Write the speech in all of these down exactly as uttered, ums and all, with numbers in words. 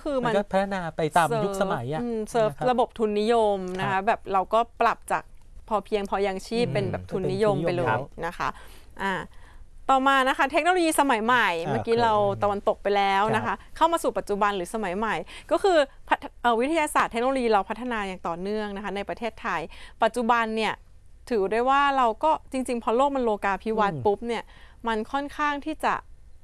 คือมันก็พัฒนาไปตามยุคสมัยอ่ะเซิร์ฟระบบทุนนิยมนะคะแบบเราก็ปรับจากพอเพียงพอยังชีพเป็นแบบทุนนิยมไปเลยนะคะอ่าต่อมานะคะเทคโนโลยีสมัยใหม่เมื่อกี้เราตะวันตกไปแล้วนะคะเข้ามาสู่ปัจจุบันหรือสมัยใหม่ก็คือวิทยาศาสตร์เทคโนโลยีเราพัฒนาอย่างต่อเนื่องนะคะในประเทศไทยปัจจุบันเนี่ยถือได้ว่าเราก็จริงๆพอโลกมันโลกาภิวัตน์ปุ๊บเนี่ยมันค่อนข้างที่จะ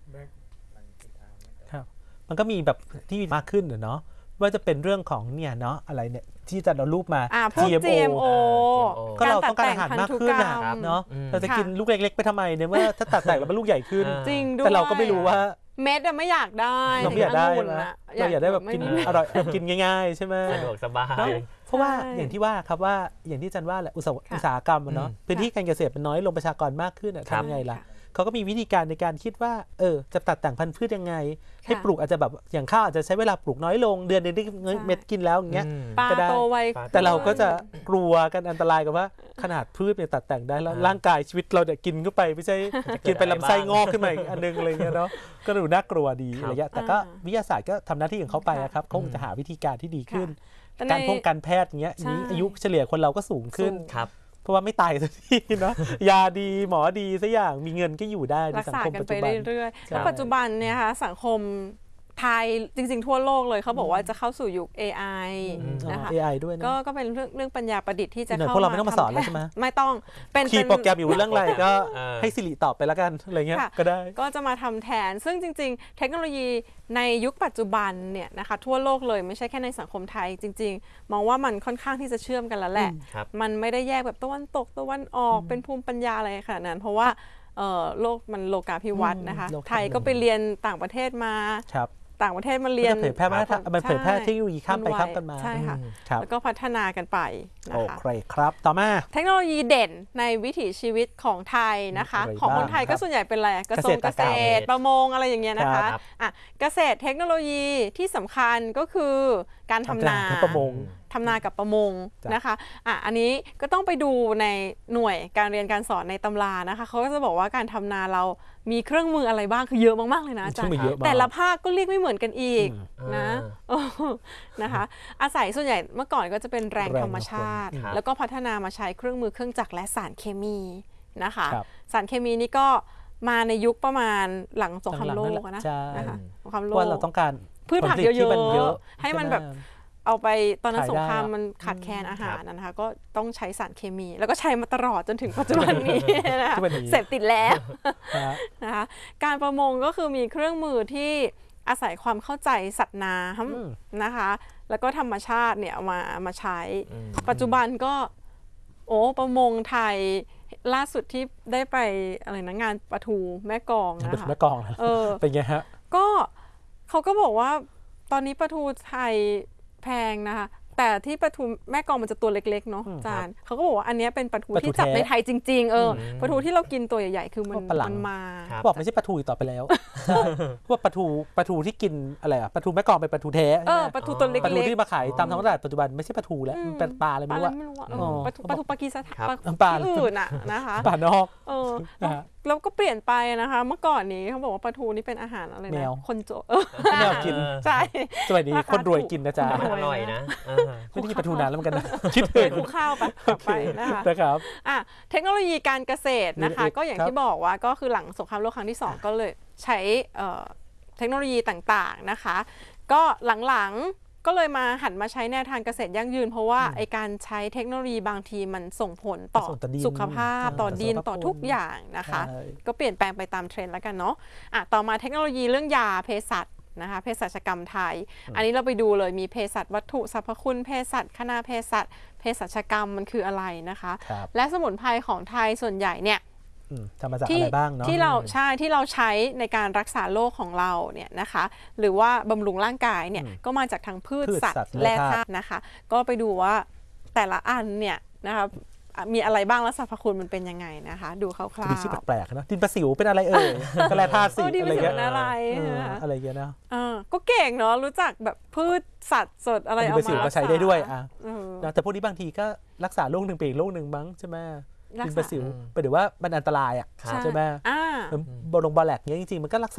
มันก็มีแบบที่มากขึ้นเนาะว่าจะเป็นเรื่องของเนี่ยเนาะอะไรเนี่ยที่จะเอารูปมาจี เอ็ม โอก็เราต้องการอาหารมากขึ้นเนาะเราจะกินลูกเล็กๆไปทำไมเนี่ยเมื่อถ้าตัดแต่งแล้วเป็นลูกใหญ่ขึ้นจริงด้วยแต่เราก็ไม่รู้ว่าเม็ดไม่อยากได้เราไม่อยากได้นะเราอยากได้แบบกินอร่อยกินง่ายๆใช่ไหมสะดวกสบายเพราะว่าอย่างที่ว่าครับว่าอย่างที่จันว่าแหละอุตสาหกรรมเนาะพื้นที่การเกษตรมันน้อยลงประชากรมากขึ้นทำยังไงล่ะเขาก็มีวิธีการในการคิดว่าเออจะตัดแต่งพันธุ์พืชยังไงให้ปลูกอาจจะแบบอย่างข้าวอาจจะใช้เวลาปลูกน้อยลงเดือนนึงได้เม็ดกินแล้วอย่างเงี้ยก็ได้แต่เราก็จะกลัวกันอันตรายกับว่าขนาดพืชเนี่ยตัดแต่งได้แล้วร่างกายชีวิตเราเนี่ยกินเข้าไปไม่ใช่กินไปลำไส้งอกขึ้นมาอีกอันนึงอะไรเงี้ยเนาะก็ดูน่ากลัวดีอะไรเงี้ยแต่ก็วิทยาศาสตร์ก็ทำหน้าที่ของเขาไปครับเขาคงจะหาวิธีการที่ดีขึ้นการป้องกันแพทย์เงี้ยนี้อายุเฉลี่ยคนเราก็สูงขึ้นเพราะว่าไม่ตายสักทีเนาะยาดีหมอดีสักอย่างมีเงินก็อยู่ได้ในสังคมปัจจุบันเรื่อยๆแล้วปัจจุบันเนี่ยค่ะสังคมไทยจริงๆทั่วโลกเลยเขาบอกว่าจะเข้าสู่ยุค เอ ไอ นะคะเอ ไอ ด้วยนะก็ก็เป็นเรื่องเรื่องปัญญาประดิษฐ์ที่จะเข้ามาพวกเราไม่ต้องมาสอนแล้วใช่ไหมไม่ต้องเป็นคีย์โปรแกรมอยู่เรื่องอะไรก็ให้สิริตอบไปแล้วกันอะไรเงี้ยก็ได้ก็จะมาทำแทนซึ่งจริงๆเทคโนโลยีในยุคปัจจุบันเนี่ยนะคะทั่วโลกเลยไม่ใช่แค่ในสังคมไทยจริงๆมองว่ามันค่อนข้างที่จะเชื่อมกันแล้วแหละมันไม่ได้แยกแบบตะวันตกตะวันออกเป็นภูมิปัญญาอะไรขนาดนั้นเพราะว่าโลกมันโลกาภิวัตน์นะคะไทยก็ไปเรียนต่างประเทศมาต่างประเทศมาเรียนเผยแพร่มามันเผยแพร่เทคโนโลยีข้ามไปข้ามกันมาใช่ค่ะแล้วก็พัฒนากันไปนะคะโอเคครับต่อมาเทคโนโลยีเด่นในวิถีชีวิตของไทยนะคะของคนไทยก็ส่วนใหญ่เป็นอะไรกระทรวงเกษตรประมงอะไรอย่างเงี้ยนะคะอ่ะเกษตรเทคโนโลยีที่สำคัญก็คือการทำนาประมงทำนากับประมงนะคะอ่ะอันนี้ก็ต้องไปดูในหน่วยการเรียนการสอนในตำรานะคะเขาก็จะบอกว่าการทำนาเรามีเครื่องมืออะไรบ้างคือเยอะมากๆเลยนะอาจารย์แต่ละภาคก็เรียกไม่เหมือนกันอีกนะนะคะอาศัยส่วนใหญ่เมื่อก่อนก็จะเป็นแรงธรรมชาติแล้วก็พัฒนามาใช้เครื่องมือเครื่องจักรและสารเคมีนะคะสารเคมีนี่ก็มาในยุคประมาณหลังสงครามโลกนะนะคะสงครามโลกว่าเราต้องการพืชผักเยอะๆให้มันแบบเอาไปตอนนั้นสงครามมันขาดแคลนอาหารนะคะก็ต้องใช้สารเคมีแล้วก็ใช้มาตลอดจนถึงปัจจุบันนี้นะคะเสพติดแล้วนะคะการประมงก็คือมีเครื่องมือที่อาศัยความเข้าใจสัตว์น้ำนะคะแล้วก็ธรรมชาติเนี่ยเอามามาใช้ปัจจุบันก็โอ้ประมงไทยล่าสุดที่ได้ไปอะไรนะงานปลาทูแม่กลองนะคะแม่กลองเออเป็นไงฮะก็เขาก็บอกว่าตอนนี้ปลาทูไทยแพงนะคะแต่ที่ปลาทูแม่กลองมันจะตัวเล็กๆเนาะอาจารย์เขาก็บอกว่าอันนี้เป็นปลาทูที่จับในไทยจริงๆเออปลาทูที่เรากินตัวใหญ่ๆคือมันมันมาบอกไม่ใช่ปลาทูอีกต่อไปแล้วว่าปลาทูปลาทูที่กินอะไรอะปลาทูแม่กลองเป็นปลาทูแท้เออปลาทูตัวเล็กๆปลาทูที่มาขายตามท้องตลาดปัจจุบันไม่ใช่ปลาทูแล้วมันเป็นปลาอะไรไม่รู้อะปลาทูปลาทูปากีสถานปลาอื่นอะนะคะปลานอกเออแล้วก็เปลี่ยนไปนะคะเมื่อก่อนนี้เขาบอกว่าปลาทูนี่เป็นอาหารอะไรนะคนโจแมวกินใช่สมัยนี้คนรวยกินนะจ๊ะอร่อยนะไม่ได้กินปลาทูนานแล้วเหมือนกันนะคิดเป็นคู่ข้าวไปนะคะนะครับอ่ะเทคโนโลยีการเกษตรนะคะก็อย่างที่บอกว่าก็คือหลังสงครามโลกครั้งที่สองก็เลยใช้เทคโนโลยีต่างๆนะคะก็หลังๆก็เลยมาหันมาใช้แนวทางเกษตรยั่งยืนเพราะว่าไอการใช้เทคโนโลยีบางทีมันส่งผลต่อสุขภาพต่อดินต่อทุกอย่างนะคะก็เปลี่ยนแปลงไปตามเทรนด์แล้วกันเนาะอ่ะต่อมาเทคโนโลยีเรื่องยาเภสัชนะคะเภสัชกรรมไทยอันนี้เราไปดูเลยมีเภสัชวัตถุสรรพคุณเภสัชคณะเภสัชเภสัชกรรมมันคืออะไรนะคะและสมุนไพรของไทยส่วนใหญ่เนี่ยทำมาจากอะไรบ้างเนาะที่เราใช่ที่เราใช้ในการรักษาโรคของเราเนี่ยนะคะหรือว่าบำรุงร่างกายเนี่ยก็มาจากทางพืชสัตว์และธาตุนะคะก็ไปดูว่าแต่ละอันเนี่ยนะคะมีอะไรบ้างและสรรพคุณมันเป็นยังไงนะคะดูคร่าวๆมีชื่อแปลกๆนะดินประสิวเป็นอะไรเอ่ยก็แร่ธาตุสีอะไรเงี้ยอะไรอะไรเงี้ยนะก็เก่งเนาะรู้จักแบบพืชสัตว์สดอะไรเอามาดินประสิวก็ใช้ได้ด้วยอ่ะแต่พวกนี้บางทีก็รักษาโรคหนึ่งไปอีกโรคหนึ่งบ้างใช่ไหมดินประสิวไปหรือว่ามันอันตรายอ่ะใช่ไหมบอลงบอลแลกเนี้ยจริงๆมันก็รักษา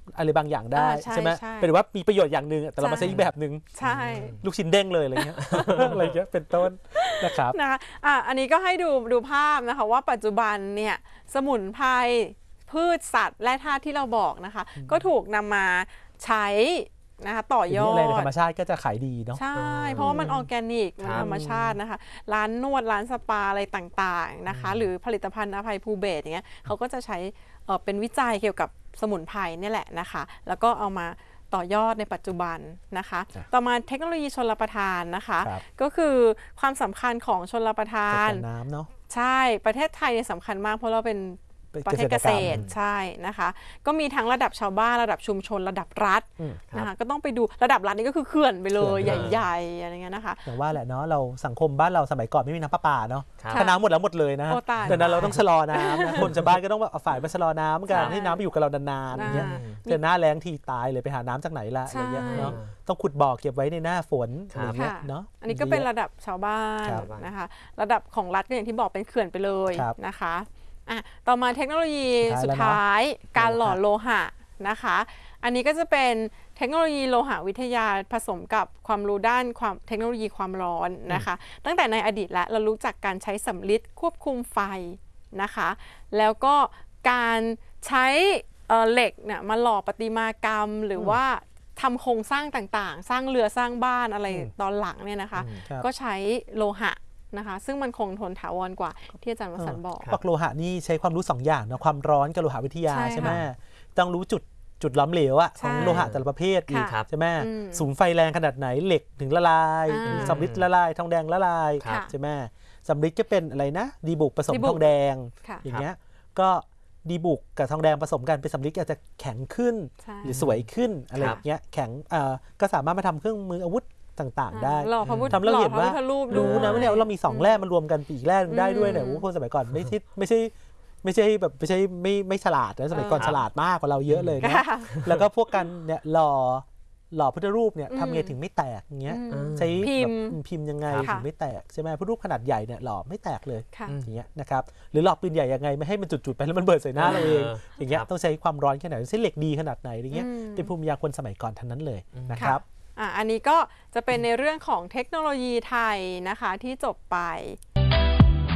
อะไรบางอย่างได้อ่าใช่ใช่ไหมใช่เป็นว่ามีประโยชน์อย่างหนึ่งแต่เรามาใช้อีกแบบหนึ่งใช่ลูกชิ้นเด้งเลยอะไรเงี้ย อะไรเงี้ยเป็นต้นนะครับนะคะอ่ะอันนี้ก็ให้ดูดูภาพนะคะว่าปัจจุบันเนี่ยสมุนไพรพืชสัตว์และธาตุที่เราบอกนะคะก็ถูกนำมาใช้นะคะต่อยออะไรในธรดรมชาติก็จะขายดีเนาะใช่ เพราะว่ามันออร์แกนิกมันครับธรรมชาตินะคะร้านนวดร้านสปาอะไรต่างๆนะคะหรือผลิตภัณฑ์อภัยภูเบศอย่างเงี้ยเขาก็จะใช้เอ่อเป็นวิจัยเกี่ยวกับสมุนไพรนี่แหละนะคะแล้วก็เอามาต่อยอดในปัจจุบันนะคะครับต่อมาเทคโนโลยีชลประทานนะคะครับก็คือความสำคัญของชลประทาจัดนการน้ำเนาะใช่ประเทศไทยเนี่ยสำคัญมากเพราะเราเป็นเป็นประเทศเกษตรเกษตรกรรมใช่นะคะก็มีทั้งระดับชาวบ้านระดับชุมชนระดับรัฐอืมนะคะก็ต้องไปดูระดับรัฐนี่ก็คือเขื่อนไปเลยเขื่อนใหญ่ๆอะไรเงี้ยนะคะอย่างว่าแหละเนาะเราสังคมบ้านเราสมัยก่อนไม่มีน้ำประปาเนาะครับถ้าน้ำหมดแล้วหมดเลยนะโอ้ตายดังนั้นเราต้องชะลอน้ำนะคนชาวบ้านก็ต้องแบบเอาฝ่ายมาชะลอน้ำกันใช่ให้น้ำไปอยู่กับเรานานๆอย่างเงี้ยอ่าเจอหน้าแล้งทีตายเลยไปหาน้ำจากไหนละอะไรเงี้ยใช่เนาะต้องขุดบ่อเก็บไว้ในหน้าฝนครัอะไรบเงี้ยค่ะเนาะอันนี้ก็เป็นระดับชาวบ้านครับนะคะระดับของรัฐก็อย่างที่บอกเป็นเขื่อนไปเลยครับนะคะอ่ะต่อมาเทคโนโลยีสุสุดดท้ายท้ายแล้วเนอะการหล่อโลหะนะคะ อันนี้ก็จะเป็นเทคโนโลยีโลหะวิทยาผสมกับความรู้ด้านความเทคโนโลยีความร้อนนะคะ ตั้งแต่ในอดีตแล้วเรารู้จักการใช้สำลิดควบคุมไฟนะคะ แล้วก็การใช้เอ่อเหล็กเนี่ยมาหล่อประติมากรรมหรือว่าทำโครงสร้างต่างๆ สร้างเรือสร้างบ้านอะไรตอนหลังเนี่ยนะคะครับก็ใช้โลหะนะคะ ซึ่งมันคงทนถาวรกว่าที่อาจารย์วสันต์บอกปักโลหะนี่ใช้ความรู้สองอย่างเนาะความร้อนกับโลหะวิทยาใช่ใช่ไหมค่ะต้องรู้จุดจุดล้อมเหลวอะใช่ของโลหะแต่ละประเภทอีกค่ะใช่ไหมอืมสูงไฟแรงขนาดไหนเหล็กถึงละลายอ่าสำริดละลายทองแดงละลายค่ะใช่ไหมสำริดก็เป็นอะไรนะ ดีบุกผสมดีบุกทองแดงค่ะอย่างเงี้ยก็ดีบุกกับทองแดงผสมกันเป็นสำริดอาจจะแข็งขึ้นใช่หรือสวยขึ้นอะไรอย่างเงี้ยแข็งเอ่อก็สามารถมาทำเครื่องมืออาวุธต่างๆ ได้หล่อพระพุทธทำให้เราเห็นว่าล่อพระพุทธรูปรู้นะด้ว่าเนี่ยเรามีสองแร่มันรวมกันปีกแร่หนึ่งได้ด้วยเนี่ยอืมโอ้โหคนสมัยก่อนไม่ใช่ไม่ใช่ไม่ใช่แบบไม่ใช่ไม่ไม่ฉลาดนะสมัยก่อนเออฉลาดมากกว่าเราเยอะเลยนะค่ะแล้วก็พวกกันเนี่ยหล่อหล่อพุทธรูปเนี่ยอืมทำไงถึงไม่แตกอย่างเงี้ยอืมใช้พิมพ์แบบพิมพ์ยังไงค่ะถึงไม่แตกใช่ไหมพุทธรูปขนาดใหญ่เนี่ยหล่อไม่แตกเลยค่ะอย่างเงี้ยนะครับหรือหลอกปืนใหญ่ยังไงไม่ให้มันจุดๆไปแล้วมันเบิดใส่หน้าเราเองเอออย่างเงี้ยครับต้องใช้ความร้อนแค่ไหนใช้เหล็กดีขนาดไหนอย่างเงี้ยอืมเป็นภูมิปัญญาคนสมัยก่อนทั้งนั้นเลยนะครับอ่ะอันนี้ก็จะเป็นในเรื่องของเทคโนโลยีไทยนะคะที่จบไป